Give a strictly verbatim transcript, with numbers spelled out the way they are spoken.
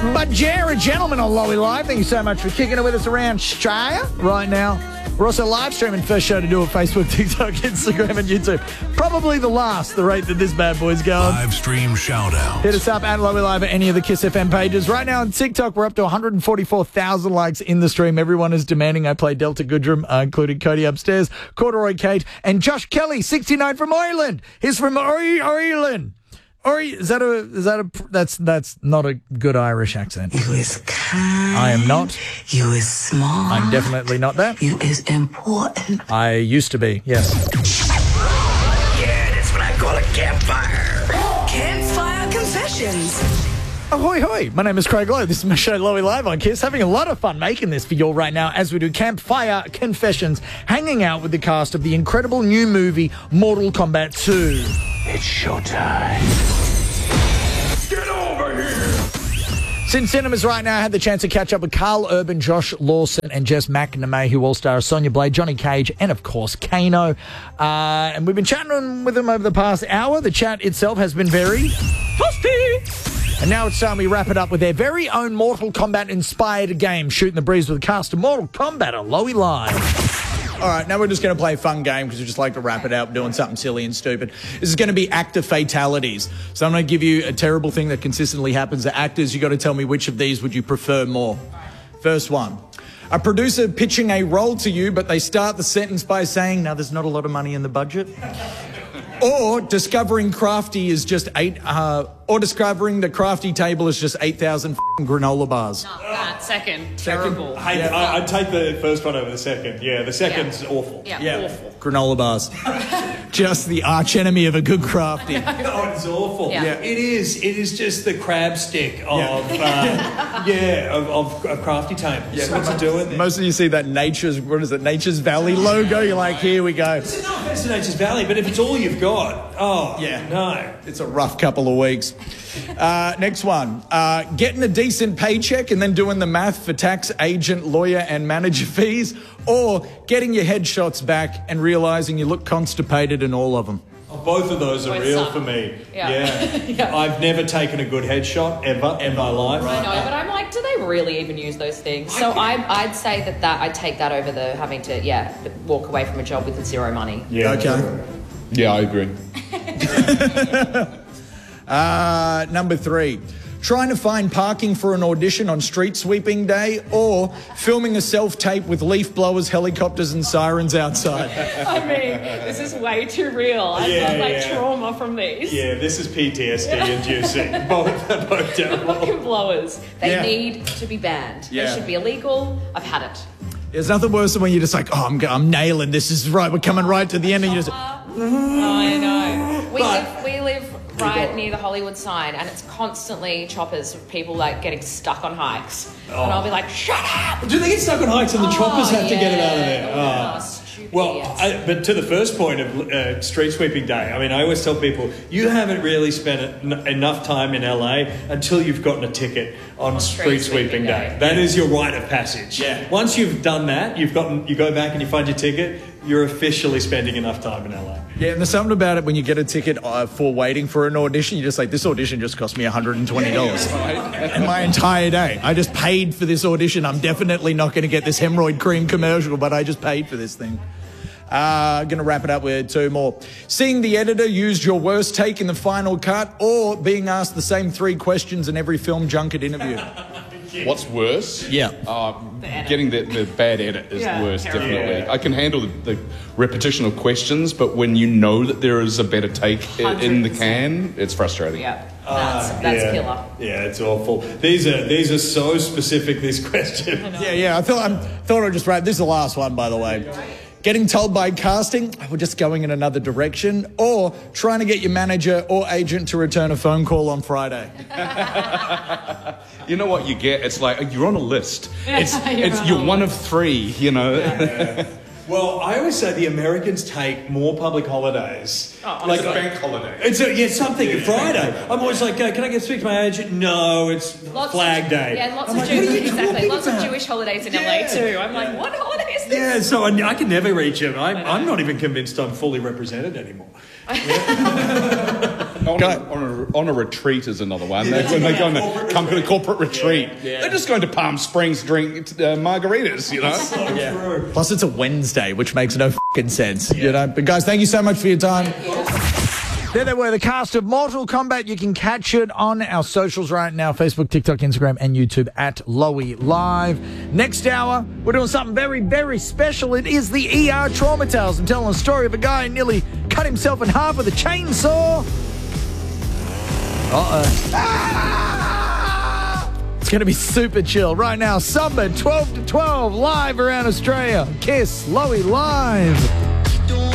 But Jared, gentlemen on Lowy Live, thank you so much for kicking it with us around Australia right now. We're also live streaming, first show to do it, Facebook, TikTok, Instagram, and YouTube. Probably the last, the rate that this bad boy's going. Live stream shout out. Hit us up at Lowy Live at any of the Kiss F M pages. Right now on TikTok, we're up to one hundred forty-four thousand likes in the stream. Everyone is demanding I play Delta Goodrum, uh, including Cody upstairs, Corduroy Kate, and Josh Kelly, sixty-nine from Ireland. He's from Ireland. Or is that a, is that a, that's, that's not a good Irish accent. You is kind. I am not. You is smart. I'm definitely not that. You is important. I used to be, yes. Yeah, that's what I call a campfire. Campfire Confessions. Ahoy, hoy. My name is Craig Lowe. This is my show, Lowy Live on Kiss. Having a lot of fun making this for you all right now as we do Campfire Confessions, hanging out with the cast of the incredible new movie, Mortal Kombat two. It's showtime. Get over here! Since cinemas right now, I had the chance to catch up with Carl Urban, Josh Lawson, and Jess McNamee, who all star Sonya Blade, Johnny Cage, and of course, Kano. Uh, and we've been chatting with them over the past hour. The chat itself has been very toasty. And now it's time we wrap it up with their very own Mortal Kombat-inspired game, Shooting the Breeze with the cast of Mortal Kombat on Lowy Live. All right, now we're just going to play a fun game because we just like to wrap it up doing something silly and stupid. This is going to be actor fatalities. So I'm going to give you a terrible thing that consistently happens to actors. You've got to tell me which of these would you prefer more. First one. A producer pitching a role to you, but they start the sentence by saying, now there's not a lot of money in the budget. Or discovering Crafty is just eight, uh, or discovering the Crafty table is just eight thousand granola bars. No, that second, terrible. Hey, Yeah. I, I'd take the first one over the second. Yeah, the second's Yeah. awful. Yeah, Yeah, awful. granola bars. Just the arch enemy of a good Crafty. Oh, it's awful. Yeah. Yeah. It is. It is just the crab stick of, uh, yeah, of, of, of Crafty tables. Yeah. What's it doing there? Most of you see that Nature's, what is it, Nature's Valley logo, you're like, here we go. It's no offense to Nature's Valley, but if it's all you've got, oh, Yeah. no. It's a rough couple of weeks. Uh, next one. Uh, getting a decent paycheck and then doing the math for tax, agent, lawyer, and manager fees, or getting your headshots back and realising you look constipated in all of them. Oh, both of those are Both real suck. for me. Yeah. Yeah. Yeah. I've never taken a good headshot ever in my life. I know, but I'm like, do they really even use those things? So I, I'd say that, that I'd take that over the having to, yeah, walk away from a job with zero money. Yeah. Okay. Yeah, I agree. Uh, number three. Trying to find parking for an audition on street sweeping day, or filming a self-tape with leaf blowers, helicopters, and sirens outside. I mean, this is way too real. I've Yeah, got like yeah. trauma from these. Yeah, this is P T S D inducing. both, both terrible. Fucking blowers. They Yeah. need to be banned. Yeah. They should be illegal. I've had it. There's nothing worse than when you're just like, oh, I'm, I'm nailing this. This is right. We're coming right to the end, and you just... I know. We But- live, we live right near the Hollywood sign, and it's constantly choppers of people like getting stuck on hikes. And I'll be like, shut up! Do they get stuck on hikes and the Oh, choppers have to get them out of yeah. there? Oh, Oh. stupid Well, idiots. I, but to the first point of uh, street sweeping day, I mean, I always tell people, you haven't really spent en- enough time in L A until you've gotten a ticket on, On street, street sweeping, sweeping day. day. That is your rite of passage. Yeah. Once you've done that, you've gotten, you go back and you find your ticket, you're officially spending enough time in L A. Yeah, and there's something about it when you get a ticket uh, for waiting for an audition, you're just like, this audition just cost me one hundred twenty dollars. And my entire day. I just paid for this audition. I'm definitely not going to get this hemorrhoid cream commercial, but I just paid for this thing. Uh, going to wrap it up with two more. Seeing the editor use your worst take in the final cut, or being asked the same three questions in every film junket interview. What's worse? Yeah. Uh, getting the, the bad edit is Yeah, the worst, terrible. definitely. Yeah. I can handle the, the repetition of questions, but when you know that there is a better take i- in the one hundred can, it's frustrating. Yeah, that's, that's yeah. killer. Yeah, it's awful. These are these are so specific, these questions. Yeah, yeah. I thought I thought I'd just wrap. This is the last one, by the way. Getting told by casting, oh, we're just going in another direction, or trying to get your manager or agent to return a phone call on Friday. You know what you get? It's like you're on a list. It's You're it's on you're a one of three. You know. Well, I always say the Americans take more public holidays. Oh, like It's a bank holiday. It's a, yeah, something. Friday. I'm always like, uh, can I get to speak to my agent? No, it's Lots Flag of, Day. Yeah, lots I'm of like, Jewish, what are you exactly. talking Lots about? of Jewish holidays in Yeah. L A too. I'm like, what holiday is this? Yeah, so I, I can never reach him. I'm, I'm not even convinced I'm fully represented anymore. On a, on, a, on a retreat is another one. That's when they go on a company corporate retreat. Yeah. They're just going to Palm Springs to drink uh, margaritas, you know? So Yeah. true. Plus, it's a Wednesday, which makes no fucking sense, you know. But guys, thank you so much for your time. There they were, the cast of Mortal Kombat. You can catch it on our socials right now, Facebook, TikTok, Instagram, and YouTube at Lowy Live. Next hour, we're doing something very, very special. It is the E R Trauma Tales. I'm telling a story of a guy who nearly cut himself in half with a chainsaw. Uh-oh. Ah! It's going to be super chill. Right now, Summer, twelve to twelve, live around Australia. Kiss, Lowy Live.